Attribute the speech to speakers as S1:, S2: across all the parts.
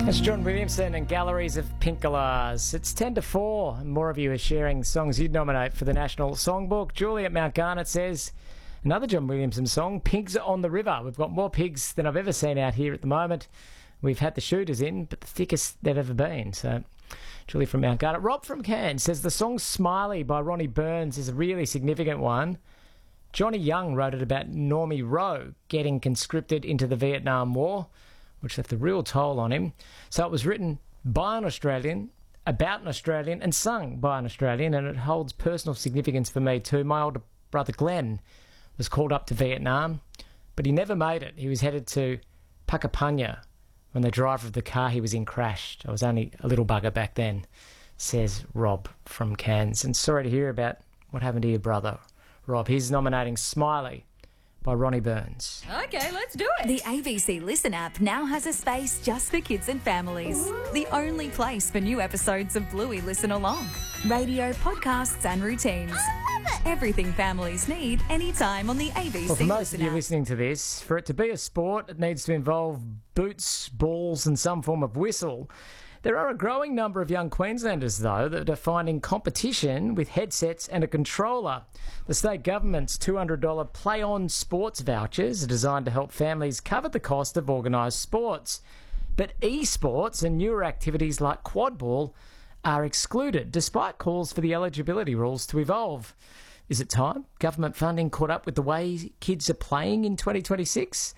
S1: That's John Williamson and Galleries of Pink Galahs. It's 10 to 4. And more of you are sharing songs you'd nominate for the National Songbook. Julie at Mount Garnet says, another John Williamson song, Pigs on the River. We've got more pigs than I've ever seen out here at the moment. We've had the shooters in, but the thickest they've ever been. So, Julie from Mount Garnet. Rob from Cairns says the song Smiley by Ronnie Burns is a really significant one. Johnny Young wrote it about Normie Rowe getting conscripted into the Vietnam War, which left a real toll on him. So it was written by an Australian, about an Australian, and sung by an Australian, and it holds personal significance for me too. My older brother Glenn was called up to Vietnam, but he never made it. He was headed to Pucallpanya when the driver of the car he was in crashed. I was only a little bugger back then, says Rob from Cairns. And sorry to hear about what happened to your brother, Rob. He's nominating Smiley by Ronnie Burns.
S2: Okay, let's do it.
S3: The ABC Listen app now has a space just for kids and families. The only place for new episodes of Bluey Listen Along. Radio, podcasts and routines.
S2: I love it.
S3: Everything families need anytime on the ABC
S1: Well, for most
S3: Listen
S1: of you
S3: app.
S1: listening to this, for it to be a sport, it needs to involve boots, balls and some form of whistle. There are a growing number of young Queenslanders, though, that are finding competition with headsets and a controller. The state government's $200 Play On Sports vouchers are designed to help families cover the cost of organised sports. But esports and newer activities like quad ball are excluded, despite calls for the eligibility rules to evolve. Is it time government funding caught up with the way kids are playing in 2026?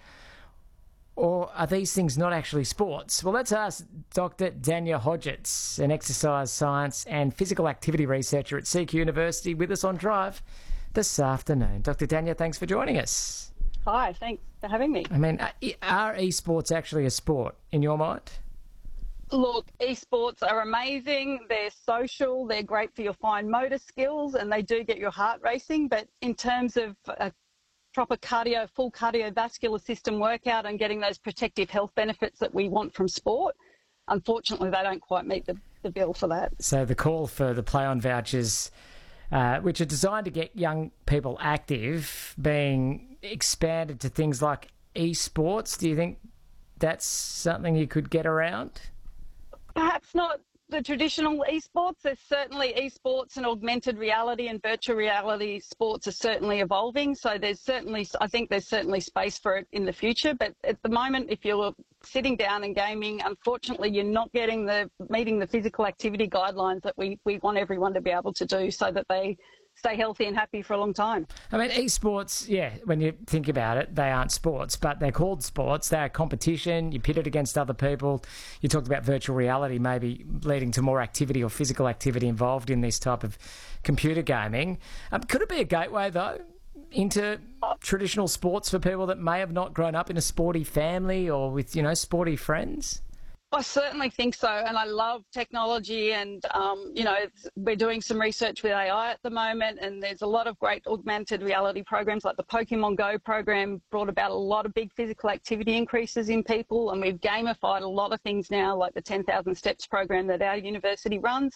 S1: Or are these things not actually sports? Well, let's ask Dr. Dania Hodgetts, an exercise science and physical activity researcher at CQ University, with us on Drive this afternoon. Dr. Dania, thanks for joining us.
S4: Hi, thanks for having me.
S1: I mean, are esports actually a sport in your mind?
S4: Look, esports are amazing. They're social. They're great for your fine motor skills, and they do get your heart racing. But in terms of proper full cardiovascular system workout and getting those protective health benefits that we want from sport, unfortunately, they don't quite meet the bill for that.
S1: So the call for the Play On vouchers, which are designed to get young people active, being expanded to things like esports, do you think that's something you could get around?
S4: Perhaps not the traditional esports. There's certainly esports and augmented reality and virtual reality sports are certainly evolving. So I think there's certainly space for it in the future. But at the moment, if you're sitting down and gaming, unfortunately, you're not meeting the physical activity guidelines that we want everyone to be able to do so that they stay healthy and happy for a long time.
S1: I mean, esports, yeah, when you think about it, they aren't sports, but they're called sports. They're competition. You pit it against other people. You talked about virtual reality maybe leading to more activity or physical activity involved in this type of computer gaming. Could it be a gateway, though, into traditional sports for people that may have not grown up in a sporty family or with, sporty friends?
S4: I certainly think so, and I love technology and, we're doing some research with AI at the moment, and there's a lot of great augmented reality programs like the Pokemon Go program brought about a lot of big physical activity increases in people, and we've gamified a lot of things now, like the 10,000 Steps program that our university runs,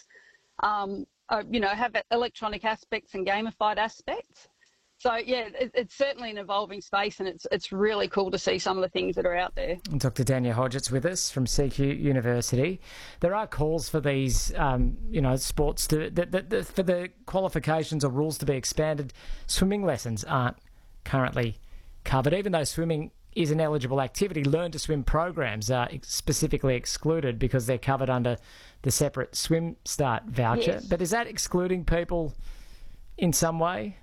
S4: have electronic aspects and gamified aspects. So, yeah, it's certainly an evolving space, and it's really cool to see some of the things that are out there.
S1: Dr. Dania Hodgetts with us from CQ University. There are calls for these, sports for the qualifications or rules to be expanded. Swimming lessons aren't currently covered. Even though swimming is an eligible activity, Learn to Swim programs are specifically excluded because they're covered under the separate Swim Start voucher.
S4: Yes.
S1: But is that excluding people in some way?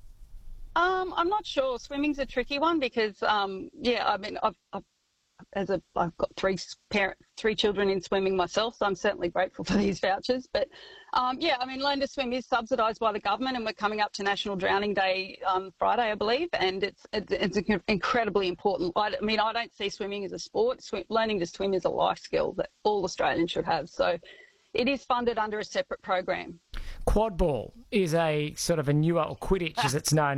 S4: I'm not sure. Swimming's a tricky one because, I've got three children in swimming myself, so I'm certainly grateful for these vouchers. But, Learn to Swim is subsidised by the government, and we're coming up to National Drowning Day on Friday, I believe, and it's incredibly important. I don't see swimming as a sport. Learning to swim is a life skill that all Australians should have. So it is funded under a separate program.
S1: Quad ball is a sort of a newer, or Quidditch as it's known,